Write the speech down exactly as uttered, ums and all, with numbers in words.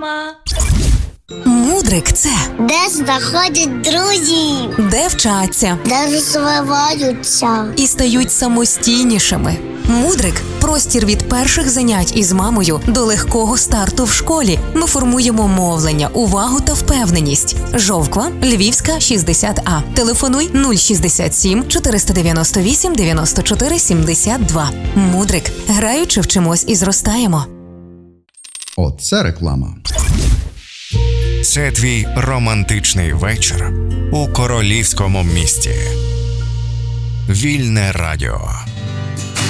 реклама. Мудрик – це де знаходять друзі, де вчаться, де розвиваються і стають самостійнішими. Мудрик – простір від перших занять із мамою до легкого старту в школі. Ми формуємо мовлення, увагу та впевненість. Жовква, Львівська, шістдесят А. Телефонуй нуль шістдесят сім чотириста дев'яносто вісім дев'яносто чотири сімдесят два. Мудрик. Граючи, вчимось і зростаємо. Оце реклама. Це твій романтичний вечір у королівському місті. Вільне радіо.